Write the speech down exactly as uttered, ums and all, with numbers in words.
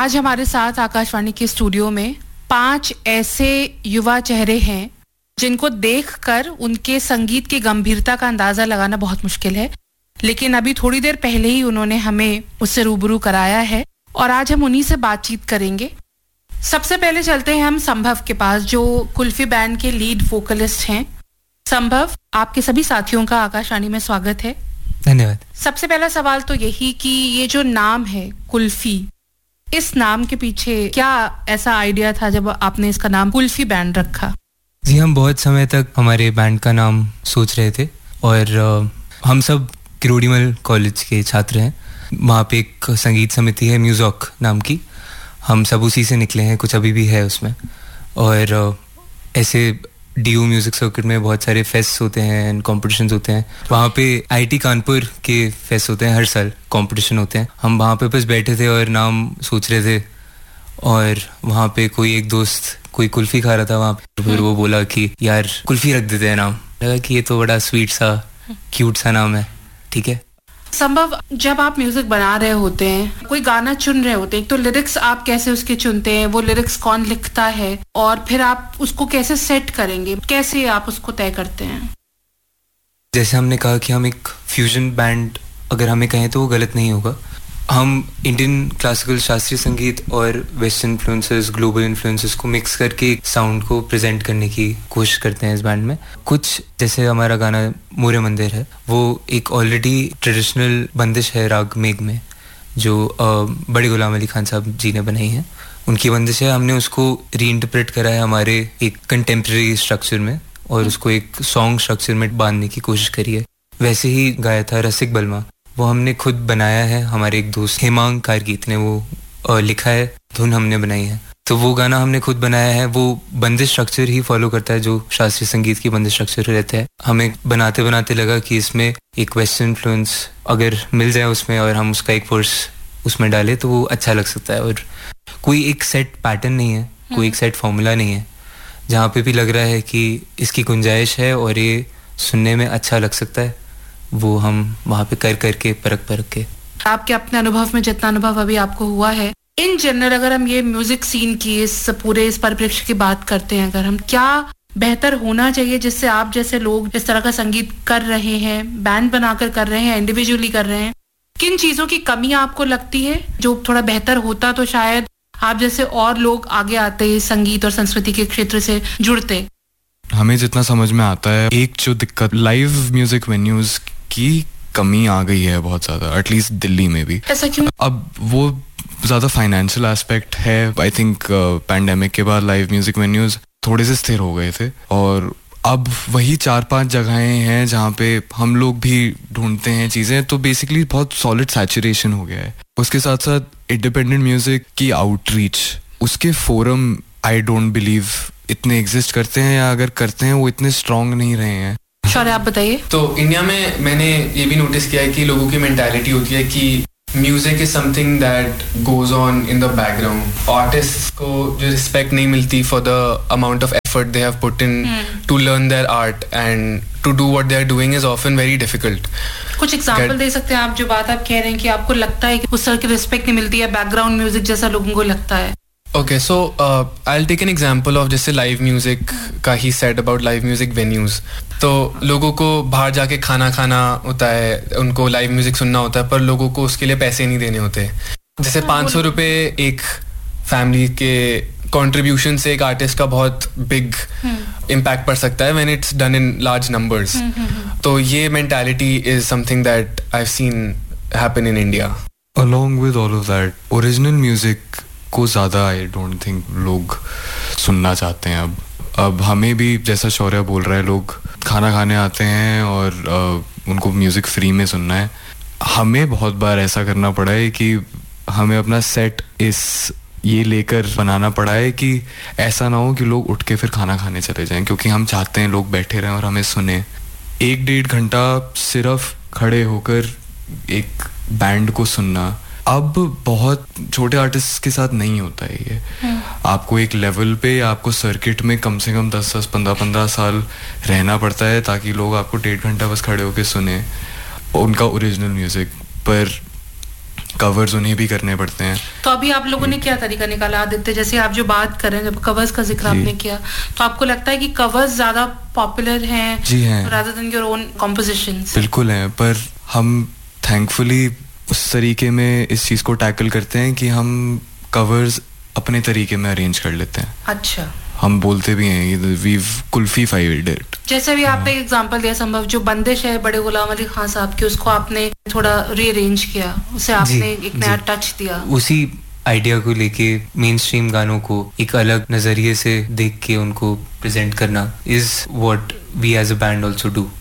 आज हमारे साथ आकाशवाणी के स्टूडियो में पांच ऐसे युवा चेहरे हैं जिनको देखकर उनके संगीत की गंभीरता का अंदाजा लगाना बहुत मुश्किल है, लेकिन अभी थोड़ी देर पहले ही उन्होंने हमें उससे रूबरू कराया है और आज हम उन्हीं से बातचीत करेंगे। सबसे पहले चलते हैं हम संभव के पास, जो कुल्फी बैंड के लीड वोकलिस्ट हैं। संभव, आपके सभी साथियों का आकाशवाणी में स्वागत है। धन्यवाद। सबसे पहला सवाल तो यही कि ये जो नाम है कुल्फी, इस नाम के पीछे क्या ऐसा आइडिया था जब आपने इसका नाम कुल्फी बैंड रखा? जी, हम बहुत समय तक हमारे बैंड का नाम सोच रहे थे और uh, हम सब किरोड़ीमल कॉलेज के छात्र हैं। वहाँ पे एक संगीत समिति है म्यूजॉक नाम की, हम सब उसी से निकले हैं, कुछ अभी भी है उसमें। और uh, ऐसे डी यू म्यूज़िक सर्किट में बहुत सारे फेस्ट होते हैं एंड कॉम्पिटिशन्स होते हैं। वहाँ पे आई टी कानपुर के फेस्ट होते हैं, हर साल कॉम्पिटिशन होते हैं। हम वहाँ पे बस बैठे थे और नाम सोच रहे थे और वहाँ पे कोई एक दोस्त कोई कुल्फ़ी खा रहा था वहाँ पे, फिर वो बोला कि यार कुल्फ़ी रख देते हैं नाम। लगा कि ये तो बड़ा स्वीट सा क्यूट सा नाम है, ठीक है। संभव, जब आप म्यूजिक बना रहे होते हैं, कोई गाना चुन रहे होते हैं, तो लिरिक्स आप कैसे उसके चुनते हैं, वो लिरिक्स कौन लिखता है और फिर आप उसको कैसे सेट करेंगे, कैसे आप उसको तय करते हैं? जैसे हमने कहा कि हम एक फ्यूजन बैंड अगर हमें कहें तो वो गलत नहीं होगा। हम इंडियन क्लासिकल शास्त्रीय संगीत और वेस्टर्न इन्फ्लुएंसेस, ग्लोबल इन्फ्लुएंसेस को मिक्स करके साउंड को प्रेजेंट करने की कोशिश करते हैं इस बैंड में। कुछ जैसे हमारा गाना मोरे मंदिर है, वो एक ऑलरेडी ट्रेडिशनल बंदिश है राग मेघ में, जो आ, बड़े गुलाम अली खान साहब जी ने बनाई है, उनकी बंदिश है। हमने उसको री इंटरप्रेट करा है हमारे एक कंटेम्प्रेरी स्ट्रक्चर में और उसको एक सॉन्ग स्ट्रक्चर में बांधने की कोशिश करी है। वैसे ही गाया था रसिक बलमा, वो हमने खुद बनाया है। हमारे एक दोस्त हेमांग कारगीत ने वो लिखा है, धुन हमने बनाई है। तो वो गाना हमने खुद बनाया है। वो बंदिश स्ट्रक्चर ही फॉलो करता है जो शास्त्रीय संगीत की बंदिश स्ट्रक्चर रहता है। हमें बनाते बनाते लगा कि इसमें एक वेस्टर्न इन्फ्लुएंस अगर मिल जाए उसमें और हम उसका एक वर्स उसमें डालें तो वो अच्छा लग सकता है। और कोई एक सेट पैटर्न नहीं है, कोई एक सेट फॉर्मूला नहीं है। जहाँ पे भी लग रहा है कि इसकी गुंजाइश है और ये सुनने में अच्छा लग सकता है, वो हम वहाँ पे कर करके परख परख के। आपके अपने अनुभव में जितना अनुभव अभी आपको हुआ है, इन जनरल अगर हम ये म्यूजिक सीन की इस पूरे इस परिप्रेक्ष्य की बात करते हैं, अगर हम क्या बेहतर होना चाहिए जिससे आप जैसे लोग इस तरह का संगीत कर रहे हैं, बैंड बनाकर कर रहे हैं, इंडिविजुअली कर रहे हैं, किन चीजों की कमी आपको लगती है? जो थोड़ा बेहतर होता तो शायद आप जैसे और लोग आगे आते, संगीत और संस्कृति के क्षेत्र से जुड़ते। हमें जितना समझ में आता है, एक जो दिक्कत लाइव म्यूजिक वेन्यूज की कमी आ गई है बहुत ज्यादा, एटलीस्ट दिल्ली में भी। ऐसा क्यों? अब वो ज्यादा फाइनेंशियल एस्पेक्ट है। आई थिंक पैंडेमिक के बाद लाइव म्यूजिक वेन्यूज थोड़े से स्थिर हो गए थे और अब वही चार पांच जगहें हैं जहाँ पे हम लोग भी ढूंढते हैं चीजें। तो बेसिकली बहुत सॉलिड सैचुरेशन हो गया है। उसके साथ साथ इंडिपेंडेंट म्यूजिक की आउटरीच, उसके फोरम आई डोंट बिलीव इतने एग्जिस्ट करते हैं, या अगर करते हैं वो इतने स्ट्रांग नहीं रहे हैं। शौर्य, आप बताइए। तो इंडिया में मैंने ये भी नोटिस किया है कि लोगों की मेंटालिटी होती है कि music is something that goes on in the background. Artists को जो रिस्पेक्ट नहीं मिलती for the amount of effort they have put in to learn their art and to do what they are doing is often very difficult. कुछ example दे सकते हैं आप, जो बात आप कह रहे हैं कि आपको लगता है कि उस तरह की रिस्पेक्ट नहीं मिलती है, बैकग्राउंड म्यूजिक जैसा लोगों को लगता है? Okay, so uh, I'll take an example of जैसे live music का ही said about live music venues. तो लोगों को बाहर जाके खाना खाना होता है, उनको live music सुनना होता है, पर लोगों को उसके लिए पैसे नहीं देने होते। जैसे पाँच सौ रुपये एक फैमिली के कंट्रीब्यूशन से एक आर्टिस्ट का बहुत बिग इम्पैक्ट पड़ सकता है when it's done in large numbers. तो ये mentality is something that I've seen happen in India. Along with all of that, original music को ज़्यादा आई डोंट थिंक लोग सुनना चाहते हैं अब अब हमें भी, जैसा शौर्य बोल रहा है, लोग खाना खाने आते हैं और uh, उनको म्यूज़िक फ्री में सुनना है। हमें बहुत बार ऐसा करना पड़ा है कि हमें अपना सेट इस ये लेकर बनाना पड़ा है कि ऐसा ना हो कि लोग उठ के फिर खाना खाने चले जाएं, क्योंकि हम चाहते हैं लोग बैठे रहें और हमें सुने। एक डेढ़ घंटा सिर्फ खड़े होकर एक बैंड को सुनना अब बहुत छोटे आर्टिस्ट के साथ नहीं होता है ये। आपको एक लेवल पे, आपको सर्किट में कम से कम दस दस पंद्रह पंद्रह साल रहना पड़ता है ताकि लोग आपको डेढ़ घंटा बस खड़े होकर सुने उनका ओरिजिनल म्यूजिक। पर कवर्स उन्हें भी करने पड़ते हैं। तो अभी आप लोगों ने क्या तरीका निकाला आदित्य, जैसे आप जो बात कर रहे हैं, जब कवर्स का जिक्र आपने किया, तो आपको लगता है कि कवर्स ज्यादा पॉपुलर हैं जी हैं rather than your own compositions? बिल्कुल हैं, पर हम थैंकफुली उस तरीके में इस चीज़ को टैकल करते हैं कि हम कवर्स अपने तरीके में अरेंज कर लेते हैं। अच्छा, हम बोलते भी हैं वी कुल्फी फाइल्ड इट। जैसे भी आपने एग्जांपल दिया संभव, जो बंदिश है बड़े गुलाम अली खान साहब की, उसको आपने थोड़ा रीअरेंज किया, उसे आपने एक नया टच दिया। उसी आइडिया को लेके मेन स्ट्रीम गानों को एक अलग नजरिए से देख के उनको प्रेजेंट करना is what we as a band also do.